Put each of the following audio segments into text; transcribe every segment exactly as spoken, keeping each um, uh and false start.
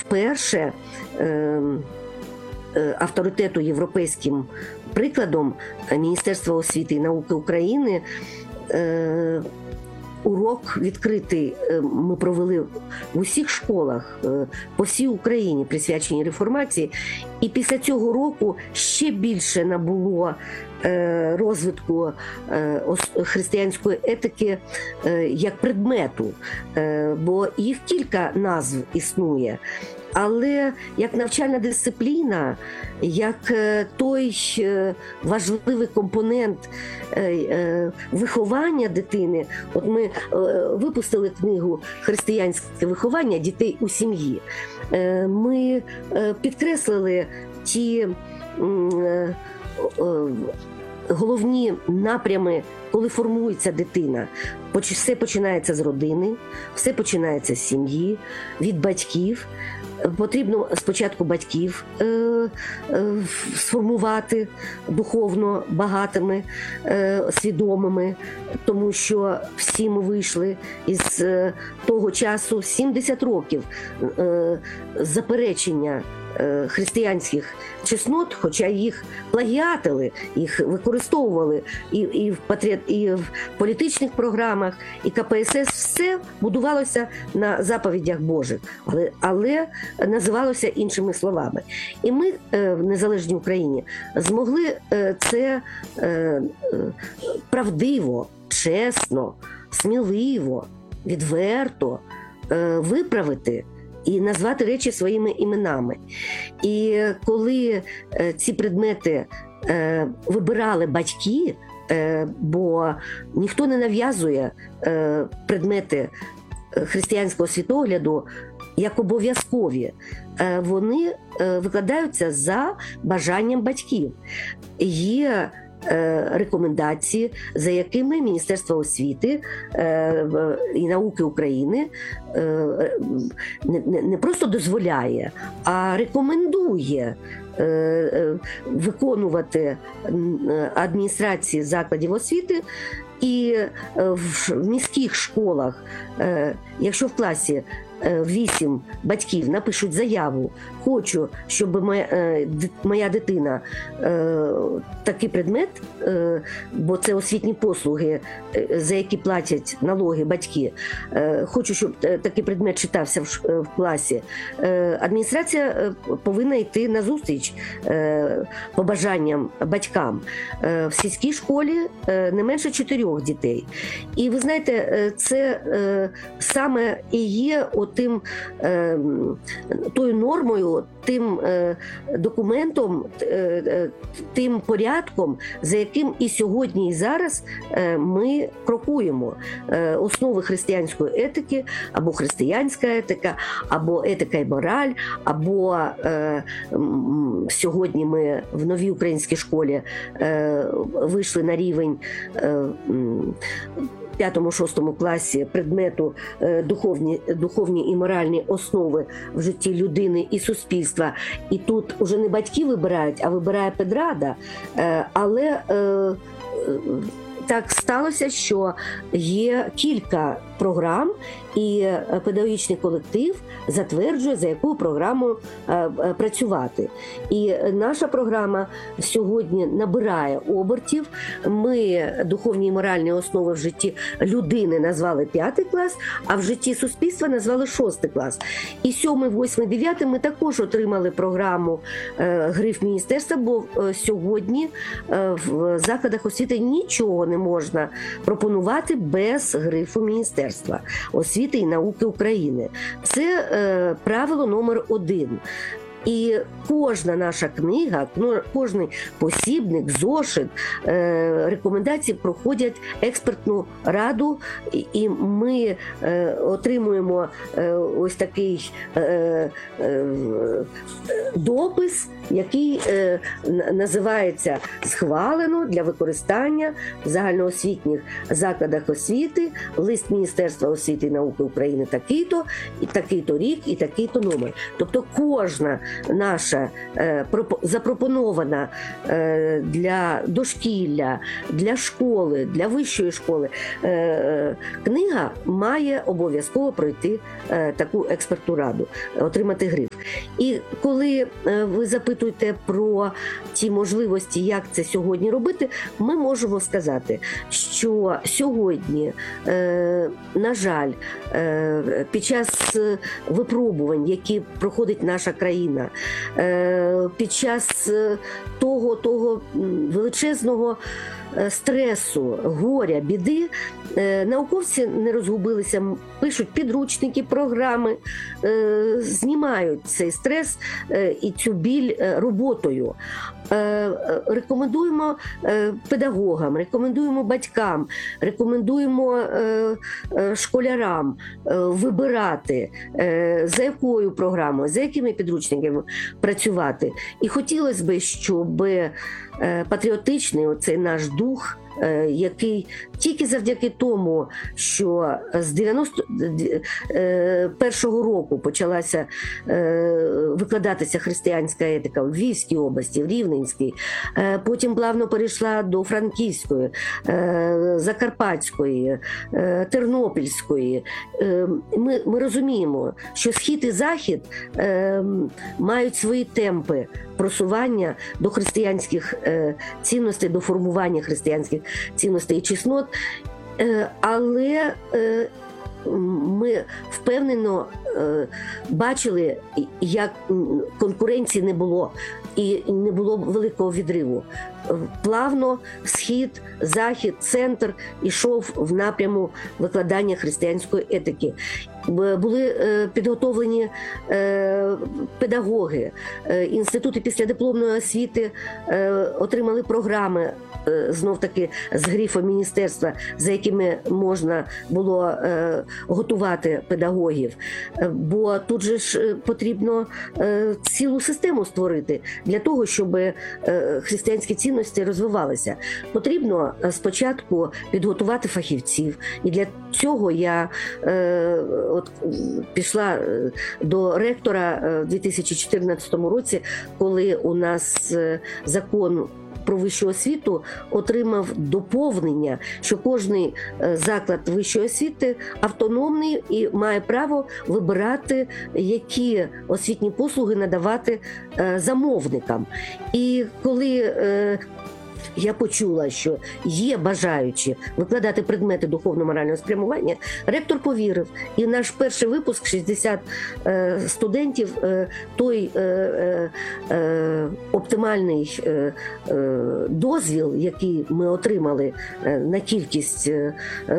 вперше авторитету європейським прикладом Міністерства освіти і науки України урок відкритий ми провели в усіх школах по всій Україні, присвячені реформації. І після цього року ще більше набуло розвитку християнської етики як предмету, бо їх кілька назв існує. Але як навчальна дисципліна, як той важливий компонент виховання дитини, от ми випустили книгу «Християнське виховання дітей у сім'ї», ми підкреслили ті головні напрями, коли формується дитина. Все починається з родини, все починається з сім'ї, від батьків. Потрібно спочатку батьків е, е, сформувати духовно багатими, е, свідомими, тому що всі ми вийшли із е, того часу сімдесят років е, заперечення е, християнських чеснот, хоча їх плагіатили, їх використовували і, і, в патріот, і в політичних програмах, і ка пе ес ес, все будувалося на заповідях Божих, але, але називалося іншими словами. І ми в незалежній Україні змогли це правдиво, чесно, сміливо, відверто виправити і назвати речі своїми іменами. І коли ці предмети вибирали батьки, бо ніхто не нав'язує предмети християнського світогляду як обов'язкові, вони викладаються за бажанням батьків. Є рекомендації, за якими Міністерство освіти і науки України не просто дозволяє, а рекомендує виконувати адміністрації закладів освіти. І в міських школах, якщо в класі вісім батьків напишуть заяву, хочу, щоб моя, моя дитина такий предмет, бо це освітні послуги, за які платять налоги батьки, хочу, щоб такий предмет читався в класі, адміністрація повинна йти на зустріч побажанням батькам. В сільській школі не менше чотирьох дітей. І ви знаєте, це саме і є тим, тою нормою, тим документом, тим порядком, за яким і сьогодні, і зараз ми крокуємо. Основи християнської етики, або християнська етика, або етика і мораль, або сьогодні ми в новій українській школі вийшли на рівень п'ятому-шостому класі предмету духовні, духовні і моральні основи в житті людини і суспільства. І тут уже не батьки вибирають, а вибирає педрада. Але так сталося, що є кілька програм, і педагогічний колектив затверджує, за яку програму працювати. І наша програма сьогодні набирає обертів. Ми духовні і моральні основи в житті людини назвали п'ятий клас, а в житті суспільства назвали шостий клас. І сьомий, восьмий, дев'ятий ми також отримали програму «Гриф міністерства», бо сьогодні в закладах освіти нічого не можна пропонувати без грифу міністерства освіти і науки України. Це е, правило номер один. І кожна наша книга, кожний посібник, зошит, рекомендації проходять експертну раду, і ми отримуємо ось такий допис, який називається «Схвалено для використання в загальноосвітніх закладах освіти, лист Міністерства освіти і науки України такий-то, і такий-то рік, і такий-то номер». Тобто кожна наша е, запропонована е, для дошкілля, для школи, для вищої школи е, книга має обов'язково пройти е, таку експертну раду, отримати гриф. І коли ви запитуєте про ті можливості, як це сьогодні робити, ми можемо сказати, що сьогодні, на жаль, під час випробувань, які проходить наша країна, під час того, того величезного стресу, горя, біди, науковці не розгубилися, пишуть підручники, програми, знімають цей стрес і цю біль роботою. Рекомендуємо педагогам, рекомендуємо батькам, рекомендуємо школярам вибирати, за якою програмою, за якими підручниками працювати. І хотілося б, щоб патріотичний оцей наш дух, який тільки завдяки тому, що з дев'яносто першого року почалася викладатися християнська етика в Львівській області, в Рівненській, потім плавно перейшла до Франківської, Закарпатської, Тернопільської. Ми, ми розуміємо, що Схід і Захід мають свої темпи просування до християнських цінностей, до формування християнських цінностей і чеснот, але ми впевнено бачили, як конкуренції не було і не було великого відриву. Плавно Схід, Захід, Центр ішов в напряму викладання християнської етики. Були підготовлені педагоги, інститути післядипломної освіти отримали програми, знов-таки з грифу міністерства, за якими можна було готувати педагогів. Бо тут же ж потрібно цілу систему створити для того, щоб християнські цінності розвивалися. Потрібно спочатку підготувати фахівців. І для цього я от пішла до ректора в дві тисячі чотирнадцятому році, коли у нас закон про вищу освіту отримав доповнення, що кожний заклад вищої освіти автономний і має право вибирати, які освітні послуги надавати замовникам. І коли я почула, що є бажаючі викладати предмети духовно-морального спрямування, ректор повірив. І наш перший випуск, шістдесят е, студентів, е, той е, е, оптимальний е, е, дозвіл, який ми отримали е, на кількість е,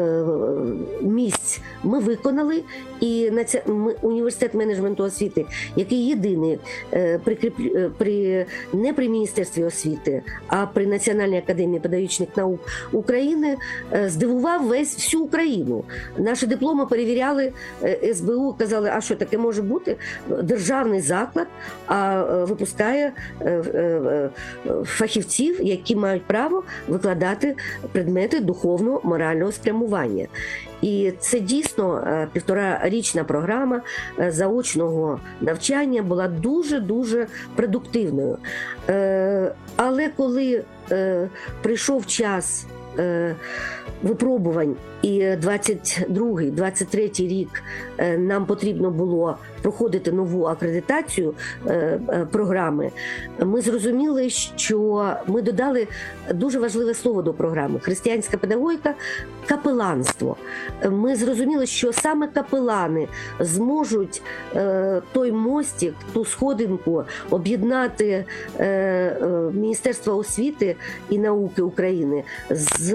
місць, ми виконали. І наці... університет менеджменту освіти, який єдиний е, прикріп... при... не при Міністерстві освіти, а при Національній академії педагогічних наук України, е, здивував весь всю Україну. Наші дипломи перевіряли, е, ес бе у казали, а що таке може бути? Державний заклад, а е, випускає е, е, фахівців, які мають право викладати предмети духовно-морального спрямування. І це дійсно півторарічна програма заочного навчання була дуже-дуже продуктивною. Але коли прийшов час випробувань, і двадцять другий - двадцять третій рік нам потрібно було проходити нову акредитацію програми, ми зрозуміли, що ми додали дуже важливе слово до програми – християнська педагогіка, капеланство. Ми зрозуміли, що саме капелани зможуть той мостик, ту сходинку об'єднати Міністерство освіти і науки України з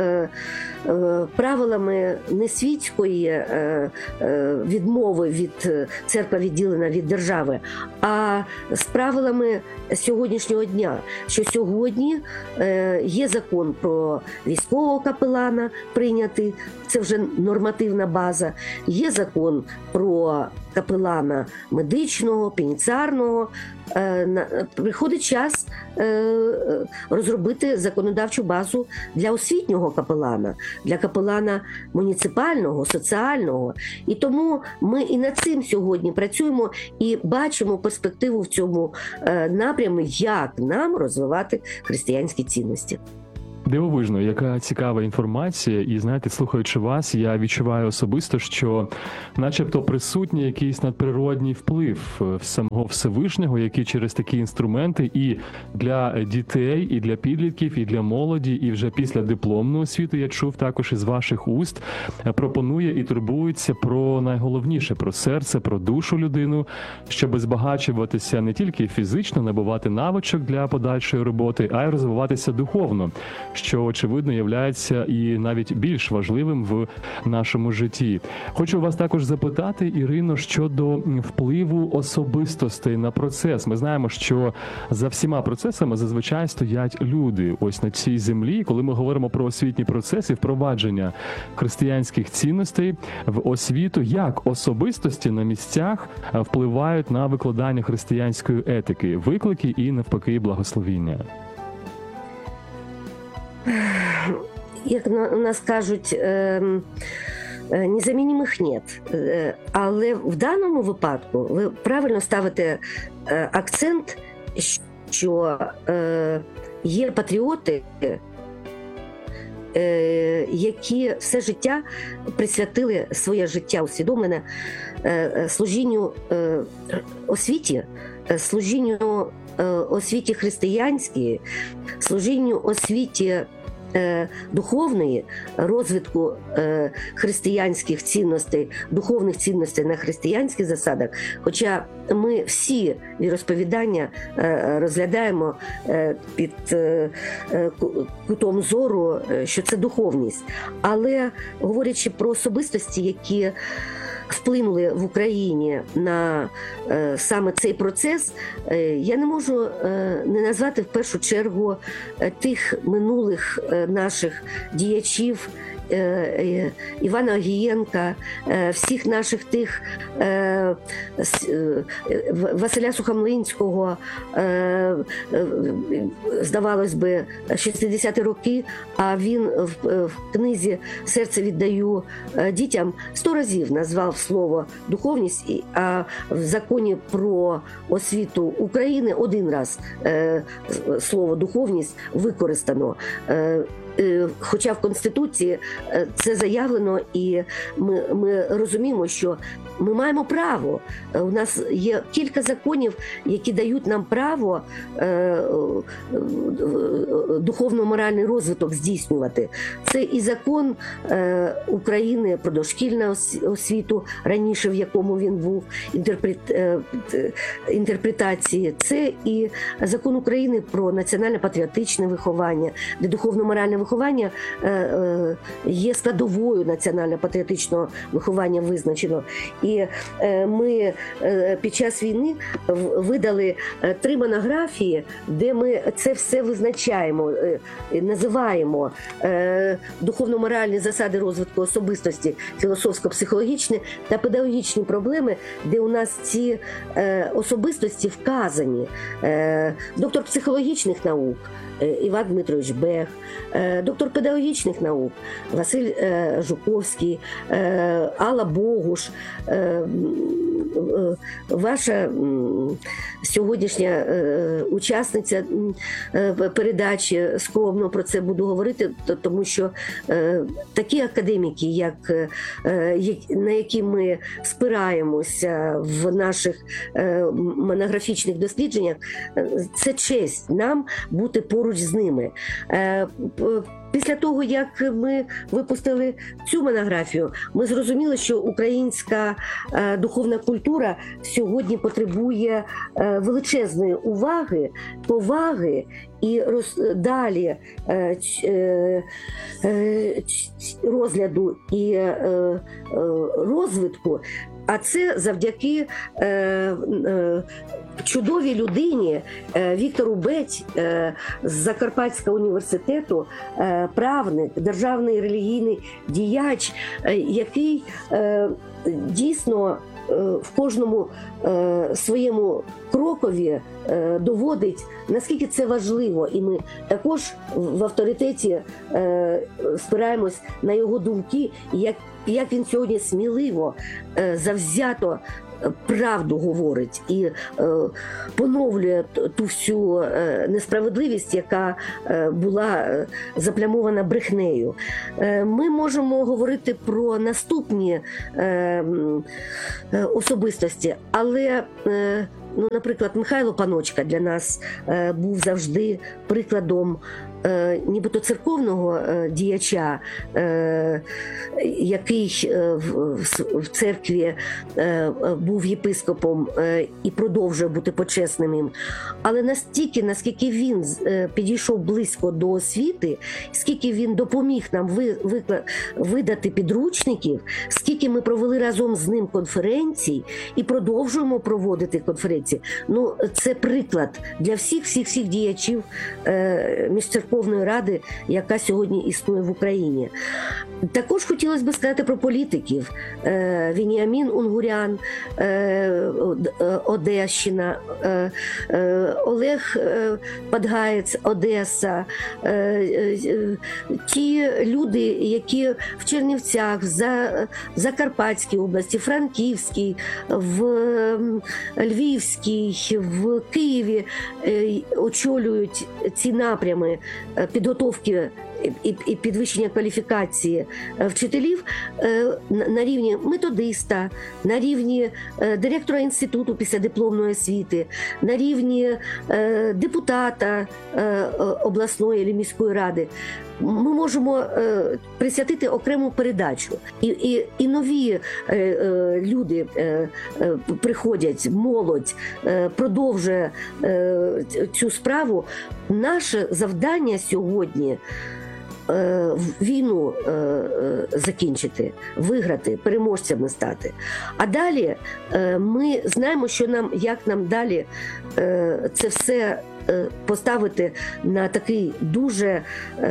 правилами не світської відмови від церква відділена від держави, а з правилами сьогоднішнього дня, що сьогодні є закон про військового капелана прийнятий, це вже нормативна база, є закон про капелана медичного, пеніціарного. Приходить час розробити законодавчу базу для освітнього капелана, для капелана муніципального, соціального. І тому ми і над цим сьогодні працюємо і бачимо перспективу в цьому напрямі, як нам розвивати християнські цінності. Дивовижно, яка цікава інформація. І, знаєте, слухаючи вас, я відчуваю особисто, що начебто присутній якийсь надприродній вплив самого Всевишнього, який через такі інструменти і для дітей, і для підлітків, і для молоді, і вже після дипломного освіту, я чув також із ваших уст, пропонує і турбується про найголовніше, про серце, про душу людину, щоб збагачуватися не тільки фізично, набувати навичок для подальшої роботи, а й розвиватися духовно, що, очевидно, являється і навіть більш важливим в нашому житті. Хочу вас також запитати, Ірино, щодо впливу особистостей на процес. Ми знаємо, що за всіма процесами зазвичай стоять люди ось на цій землі. Коли ми говоримо про освітні процеси, впровадження християнських цінностей в освіту, як особистості на місцях впливають на викладання християнської етики, виклики і, навпаки, благословіння? Як у нас кажуть, незамінних нет. Але в даному випадку ви правильно ставите акцент, що є патріоти, які все життя присвятили своє життя усвідомлене служінню освіті, служінню освіті християнській, служінню освіті духовної, розвитку християнських цінностей, духовних цінностей на християнських засадах. Хоча ми всі віросповідання розглядаємо під кутом зору, що це духовність. Але говорячи про особистості, які вплинули в Україні на е, саме цей процес, е, я не можу е, не назвати в першу чергу е, тих минулих е, наших діячів, е, е, Івана Огієнка, е, всіх наших тих е, е, Василя Сухомлинського, е, е, здавалось би, шістдесяті роки, а він в, в книзі «Серце віддаю дітям» сто разів назвав слово «духовність», а в законі про освіту України один раз е, слово «духовність» використано. Е, Хоча в Конституції це заявлено, і ми, ми розуміємо, що ми маємо право. У нас є кілька законів, які дають нам право е, духовно-моральний розвиток здійснювати. Це і закон е, України про дошкільну освіту, раніше в якому він був інтерпрет, е, інтерпретації. Це і закон України про національно-патріотичне виховання, де духовно-моральне виховання є складовою національно-патріотичного виховання визначено. І ми під час війни видали три монографії, де ми це все визначаємо, називаємо духовно-моральні засади розвитку особистості, філософсько-психологічні та педагогічні проблеми, де у нас ці особистості вказані. Доктор психологічних наук Іван Дмитрович Бех, доктор педагогічних наук Василь Жуковський, Алла Богуш, ваша сьогоднішня учасниця передачі, скромно про це буду говорити, тому що такі академіки, як, на які ми спираємося в наших монографічних дослідженнях, це честь нам бути поруч з ними. Після того, як ми випустили цю монографію, ми зрозуміли, що українська е, духовна культура сьогодні потребує е, величезної уваги, поваги і роз, далі е, е, е, розгляду і е, е, розвитку. А це завдяки е, е, чудовій людині е, Віктору Бець е, з Закарпатського університету, е, правник, державний релігійний діяч, е, який е, дійсно е, в кожному е, своєму крокові е, доводить, наскільки це важливо. І ми також в авторитеті е, спираємось на його думки, як як він сьогодні сміливо, завзято правду говорить і е, поновлює ту всю е, несправедливість, яка е, була е, заплямована брехнею. Е, ми можемо говорити про наступні е, е, особистості, але е, ну, наприклад, Михайло Паночка для нас е, був завжди прикладом е, нібито церковного е, діяча, е, який е, в, в церкві е, був єпископом е, і продовжує бути почесним їм. Але настільки, наскільки він е, підійшов близько до освіти, скільки він допоміг нам ви, ви, видати підручників, скільки ми провели разом з ним конференцій і продовжуємо проводити конференції. Ну, це приклад для всіх, всіх, всіх діячів е, міжцерковної ради, яка сьогодні існує в Україні. Також хотілося б сказати про політиків. Е, Веніамін Унгурян, е, Одещина, е, е, Олег е, Падгаєць, Одеса, е, е, ті люди, які в Чернівцях, в За, Закарпатській області, Франківській, в Львівській, в Києві е, очолюють ці напрями підготовки і, і підвищення кваліфікації вчителів на рівні методиста, на рівні директора інституту післядипломної освіти, на рівні депутата обласної або міської ради. Ми можемо присвятити окрему передачу. І, і, і нові люди приходять, молодь продовжує цю справу. Наше завдання сьогодні – війну закінчити, виграти, переможцями стати. А далі ми знаємо, що нам, як нам далі це все поставити на такий дуже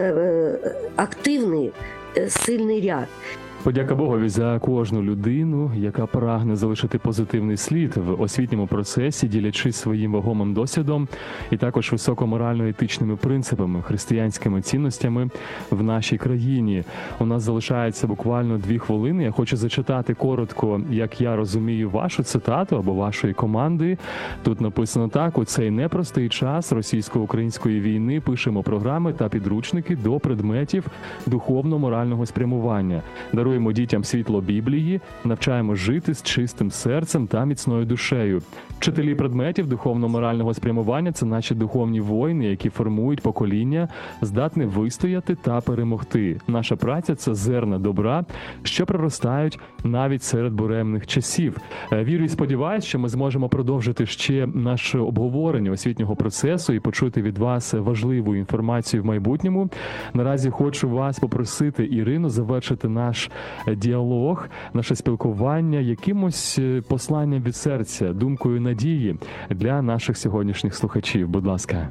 активний, сильний ряд. Подяка Богові за кожну людину, яка прагне залишити позитивний слід в освітньому процесі, ділячись своїм вагомим досвідом і також високоморально-етичними принципами, християнськими цінностями в нашій країні. У нас залишається буквально дві хвилини. Я хочу зачитати коротко, як я розумію, вашу цитату або вашої команди. Тут написано так: у цей непростий час російсько-української війни пишемо програми та підручники до предметів духовно-морального спрямування. Даруємо дітям світло Біблії, навчаємо жити з чистим серцем та міцною душею. Вчителі предметів духовно-морального спрямування – це наші духовні воїни, які формують покоління, здатні вистояти та перемогти. Наша праця – це зерна добра, що проростають навіть серед буремних часів. Вірю і сподіваюся, що ми зможемо продовжити ще наше обговорення освітнього процесу і почути від вас важливу інформацію в майбутньому. Наразі хочу вас попросити, Ірино, завершити наш діалог, наше спілкування якимось посланням від серця, думкою надії для наших сьогоднішніх слухачів. Будь ласка.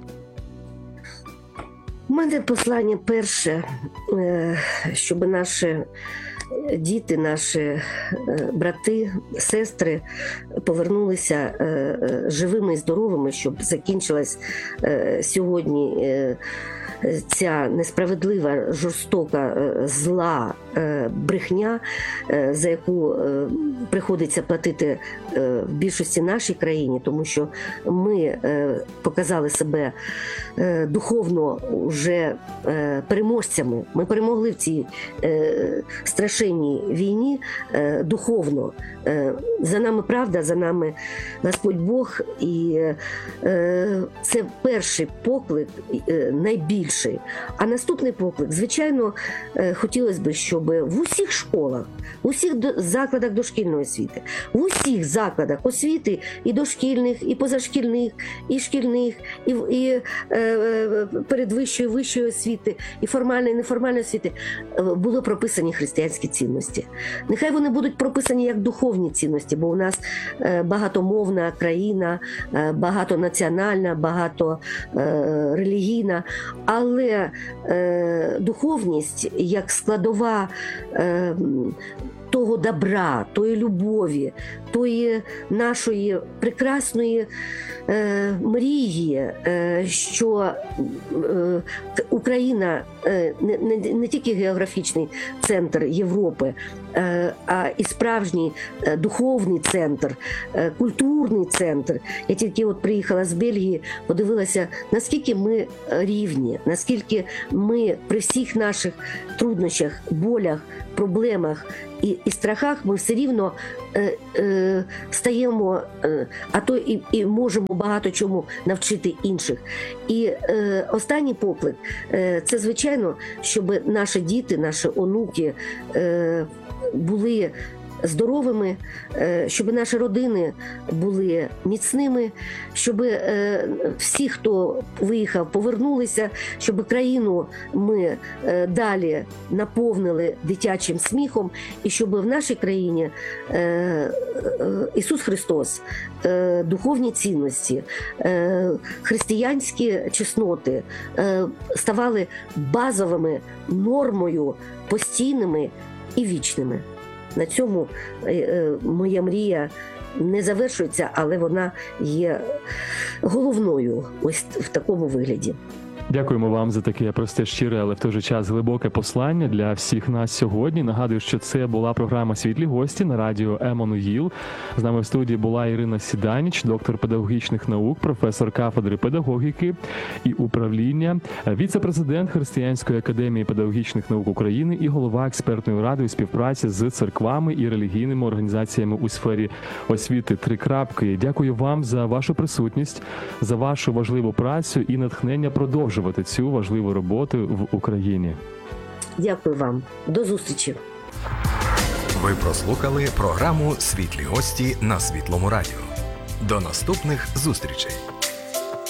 У мене послання перше, щоб наші діти, наші брати, сестри повернулися живими і здоровими, щоб закінчилась сьогодні ця несправедлива, жорстока, зла брехня, за яку приходиться платити в більшості нашій країні, тому що ми показали себе духовно вже переможцями. Ми перемогли в цій страшенній війні духовно. За нами правда, за нами Господь Бог, і це перший поклик, найбільший. А наступний поклик, звичайно, хотілося б, щоб в усіх школах, в усіх закладах дошкільної освіти, в усіх закладах освіти і дошкільних, і позашкільних, і шкільних, і, і е, передвищої, вищої освіти, і формальної, і неформальної освіти були прописані християнські цінності. Нехай вони будуть прописані як духовні цінності, бо у нас багатомовна країна, багатонаціональна, багаторелігійна, але е, духовність як складова е, того добра, тої любові, тої нашої прекрасної е, мрії, е, що е, Україна е, не, не, не тільки географічний центр Європи, е, а і справжній е, духовний центр, е, культурний центр. Я тільки от приїхала з Бельгії, подивилася, наскільки ми рівні, наскільки ми при всіх наших труднощах, болях, проблемах і, і страхах ми все рівно е, е, стаємо, е, а то і, і можемо багато чому навчити інших. І е, останній поклик е, – це, звичайно, щоб наші діти, наші онуки е, були здоровими, щоб наші родини були міцними, щоб всі, хто виїхав, повернулися, щоб країну ми далі наповнили дитячим сміхом, і щоб в нашій країні Ісус Христос, духовні цінності, християнські чесноти ставали базовими нормою, постійними і вічними. На цьому е, моя мрія не завершується, але вона є головною ось в такому вигляді. Дякуємо вам за таке просте, щире, але в той же час глибоке послання для всіх нас сьогодні. Нагадую, що це була програма «Світлі гості» на радіо Еммануїл. З нами в студії була Ірина Сіданіч, доктор педагогічних наук, професор кафедри педагогіки і управління, віце-президент Християнської академії педагогічних наук України і голова експертної ради у співпраці з церквами і релігійними організаціями у сфері освіти. Три крапки. Дякую вам за вашу присутність, за вашу важливу працю і натхнення продовжувати цю важливу роботу в Україні. Дякую вам. До зустрічі. Ви прослухали програму «Світлі гості» на Світлому радіо. До наступних зустрічей.